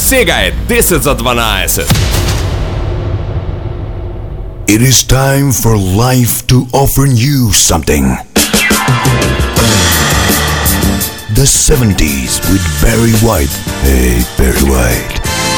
Szégahet, this is Advana Acid. It is time for life to offer you something. The 70s with Barry White. Hey, Barry White.